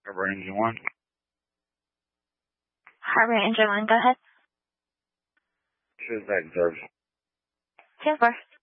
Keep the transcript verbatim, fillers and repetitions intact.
Harbor Engine one. Harbor Engine one, go ahead. Shows back observed. ten four.